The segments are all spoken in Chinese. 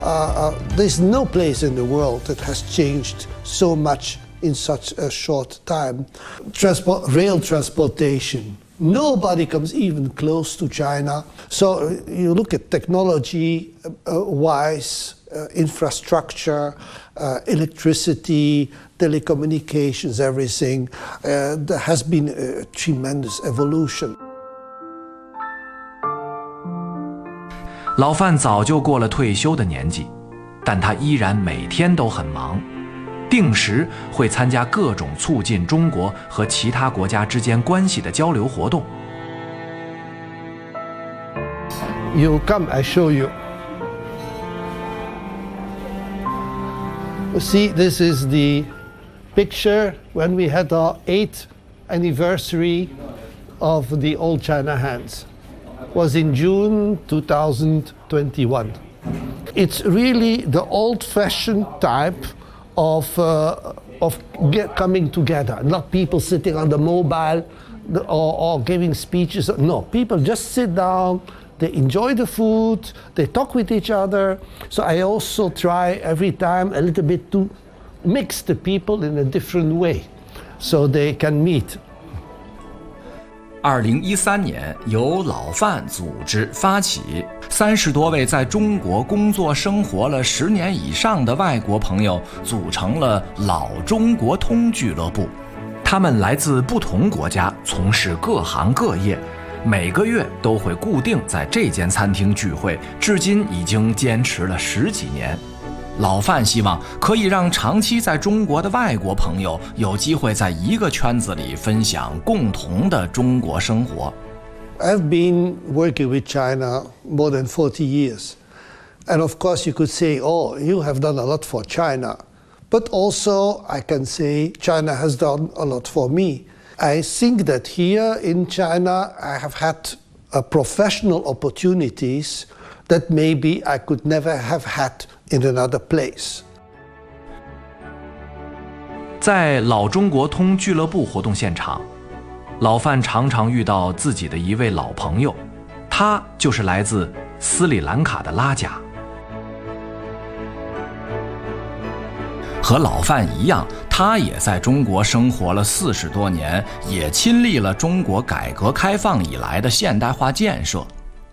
There's no place in the world that has changed so much in such a short time. Rail transportation. Nobody comes even close to China. So you look at technology-wise, infrastructure, electricity, telecommunications, everything. There has been a tremendous evolution. 老范早就过了退休的年纪，但他依然每天都很忙，定时会参加各种促进中国和其他国家之间关系的交流活动。 You come, I show you. See, this is the picture when we had our 8th anniversary of the Old China Hands. Was in June 2021. It's really the old-fashioned type of coming together, not people sitting on the mobile or giving speeches. No, people just sit down, they enjoy the food, they talk with each other. So I also try every time a little bit to mix the people in a different way so they can meet. 2013年，由老范组织发起，30多位在中国工作生活了10年以上的外国朋友组成了老中国通俱乐部。他们来自不同国家，从事各行各业，每个月都会固定在这间餐厅聚会，至今已经坚持了10几年。老范希望可以让长期在中国的外国朋友有机会在一个圈子里分享共同的中国生活。 I've been working with China more than 40 years. And of course you could say, oh, you have done a lot for China. But also I can say China has done a lot for me. I think that here in China I have had professional opportunities that maybe I could never have had in another place. 在老中国通俱乐部活动现场，老范常常遇到自己的一位老朋友，他就是来自斯里兰卡的拉贾。和老范一样，他也在中国生活了40多年，也亲历了中国改革开放以来的现代化建设。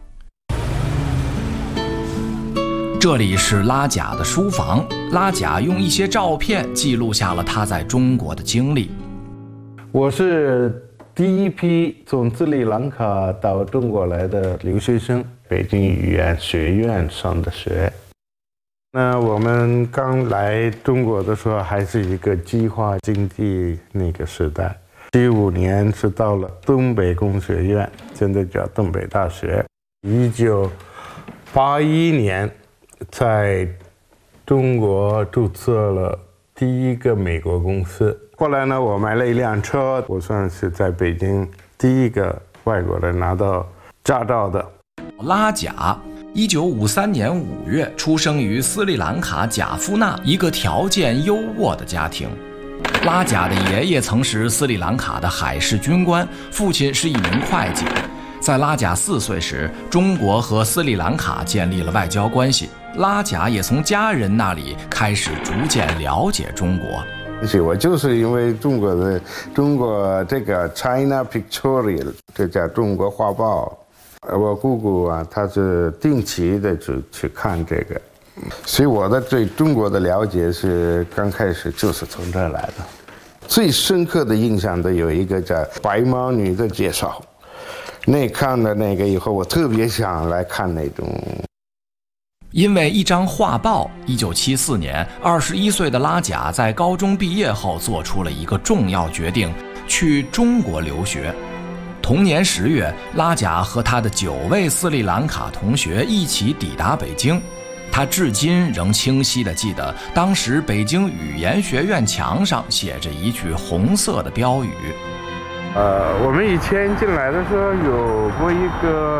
这里是拉贾的书房，拉贾用一些照片记录下了他在中国的经历。 我是第一批从斯里兰卡到中国来的留学生，北京语言学院上的学。那我们刚来中国的时候还是一个计划经济那个时代，75年是到了东北工学院，现在叫东北大学。1981年在中国注册了第一个美国公司。后来呢，我买了一辆车，我算是在北京第一个外国人拿到驾照的。 拉贾1953年5月出生于斯里兰卡贾夫纳一个条件优渥的家庭。拉贾的爷爷曾是斯里兰卡的海事军官，父亲是一名会计。在拉贾4岁时，中国和斯里兰卡建立了外交关系，拉贾也从家人那里开始逐渐了解中国。 我就是因为中国这个 China Pictorial， 这叫中国画报。我姑姑啊，她是定期的去看这个，所以我的对中国的了解是刚开始就是从这儿来的。最深刻的印象的有一个叫白毛女的介绍，那看了那个以后，我特别想来看那种。 因为一张画报，1974年，21岁的拉贾在高中毕业后做出了一个重要决定，去中国留学。同年10月，拉贾和他的9位斯里兰卡同学一起抵达北京。他至今仍清晰地记得，当时北京语言学院墙上写着一句红色的标语。 我们以前进来的时候有过一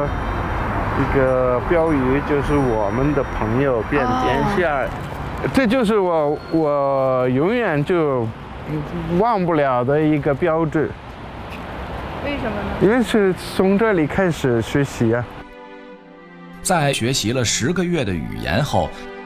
个标语，就是我们的朋友变天下，这就是我永远就忘不了的一个标志。 为什么呢？ 因为是从这里开始学习啊。 在学习了10个月的语言后，